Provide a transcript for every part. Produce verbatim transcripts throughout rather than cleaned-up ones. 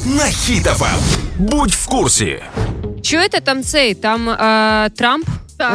на Хіт еф ем. Будь в курсі. Чуєте, там цей, там е, Трамп,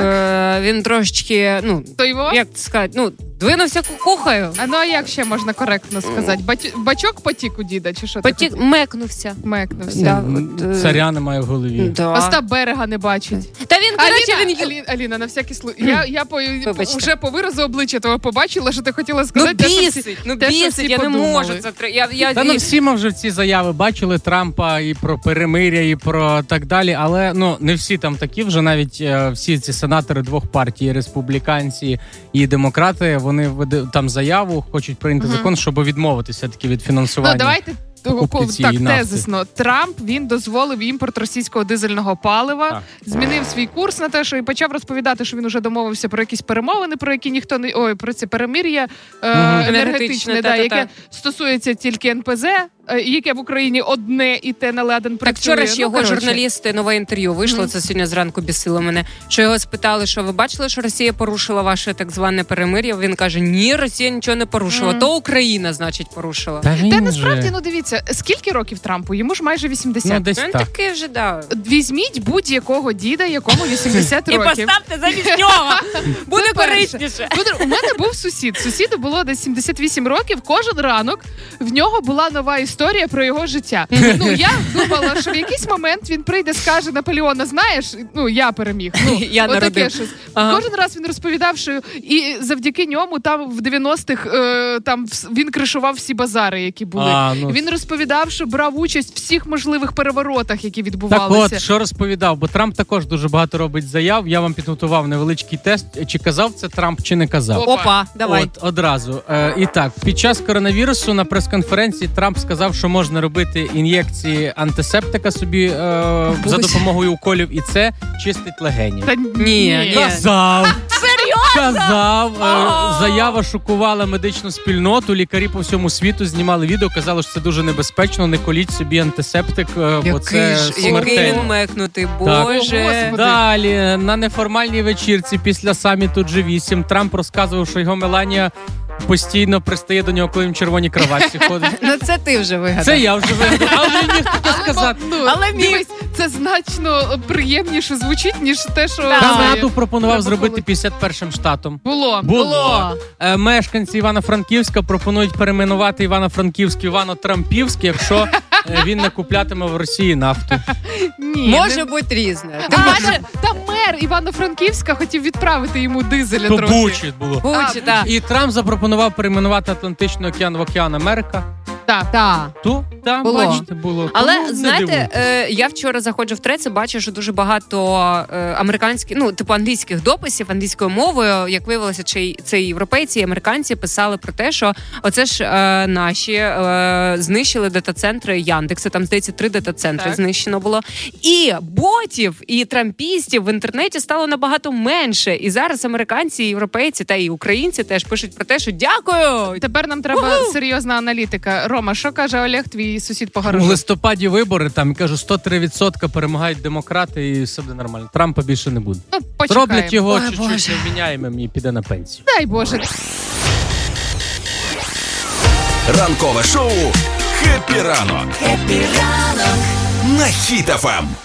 е, він трошечки, ну, То його? як це сказати, ну, двинувся кукухою. А ну а як ще можна коректно сказати? Бать... Бачок потік у діда, чи що? Потік, мекнувся. Мекнувся. Да, от, е, Царя немає в голові. Да. Остап берега не бачить. Та він, коротше, Аліна, він... Аліна, Аліна, на всякий случай. Я, я по, Вибачте. вже по виразу обличчя того побачила, що ти хотіла Ну сказати. те, що всі- бісить, ну те, що бісить, всі я не подумали. можу. Це, тр- я, я, Та ну всі ми вже ці заяви бачили Трампа і про перемиря, і про так далі, але ну не всі там такі, вже навіть е, всі ці сенатори двох партій, республіканці і демократи, вони веде, там заяву, хочуть прийняти Мгм. закон, щоб відмовитися таки від фінансування. Ну, давайте покупки так, цієї нафти. тезисно. Трамп, він дозволив імпорт російського дизельного палива, Так. змінив свій курс на те, що і почав розповідати, що він уже домовився про якісь перемовини, про які ніхто не... Ой, про це перемир'я е, енергетичне, Енергетичне, да, та-та-та. яке стосується тільки ен пе зет, е, яке в Україні одне і те на ладен працює. Так вчора ж Ну, його коротше. журналісти, нове інтерв'ю вийшло, це сьогодні зранку бісило мене, що його спитали, що ви бачили, що Росія порушила ваше так зване перемир'я? Він каже, ні, Росія нічого не порушила, Мгм. то Україна, значить, порушила. Та він Та насправді, же... ну дивіться, скільки років Трампу? Йому ж майже вісімдесят. ну, десь Він так. такий вже, да. Візьміть будь-якого діда, якому вісімдесят І років. поставте замість нього. Буде Це перше. корисніше. Буде- У мене був сусід. Сусіду було десь сімдесят вісім років. Кожен ранок в нього була нова історія про його життя. Ну я думала, що в якийсь момент він прийде, скаже Наполеона, знаєш, ну я переміг. Ну Я отаке народив. щось. Ага. Кожен раз він розповідав, що і завдяки ньому там в дев'яностих е, там вс- він кришував всі базари, які були. А, ну. Він розповідав, що брав участь в всіх можливих переворотах, які Так відбувалися. от, що розповідав, бо Трамп також дуже багато робить заяв, я вам підготував невеличкий тест, чи казав це Трамп, чи не казав. Опа. Опа, давай. От, одразу. Е, і так, під час коронавірусу на прес-конференції Трамп сказав, що можна робити ін'єкції антисептика собі е, за допомогою уколів, і це чистить легені. Та Ні, ні. Казав! Серйозно? Казав! Е, А. заява шокувала медичну спільноту, лікарі по всьому світу знімали відео, казали, що це дуже небезпечно, не коліть собі антисептик, е, бо це Який ж, який смертельно. він мекнутий, Так. боже. Господи. Далі, на неформальній вечірці після саміту джі вісім Трамп розказував, що його Меланія постійно пристає до нього, коли він в червоній кроватці ходить. Ну це ти вже вигадав. Це я вже вигадав, але він міг таке сказати. Ну, Але міг. дивись, це значно приємніше звучить, ніж те, що Так. це Канаду пропонував треба зробити колоти. п'ятдесят першим штатом. Було. Було. Е, мешканці Івано-Франківська пропонують перейменувати Івано-Франківськ Івано-Трампівськ, якщо е, він не куплятиме в Росії нафту. Ні, Може не- бути різне. А, Тим більше там, там мер Івано-Франківська хотів відправити йому дизеля То трохи. Бучі було. Бучі, так. І Трамп запропонував перейменувати Атлантичний океан в океан Америка. Так. Так. Ту, там, Було. бачите, було. Але Тому не знаєте, дивуйтесь. е, я вчора заходжу в трец і бачу, що дуже багато е, американських, ну типу англійських дописів англійською мовою, як виявилося, чи це і європейці, і американці писали про те, що оце ж е, наші е, знищили дата-центри Яндекса. Там здається, три дата-центри Так. знищено було. І ботів, і трампістів в інтернеті стало набагато менше. І зараз американці, і європейці та і українці теж пишуть про те, що дякую. Тепер нам треба серйозна аналітика. Рома, що каже Олег, твій сусід по У гаражу? листопаді вибори, там, кажу, сто три відсотки перемагають демократи і все буде нормально. Трампа більше не буде. Ну, почекаємо. Зроблять його Ой, чуть-чуть Боже. невміняємим і піде на пенсію. Дай Боже. Ранкове шоу «Хеппі ранок» на Хіт еф ем.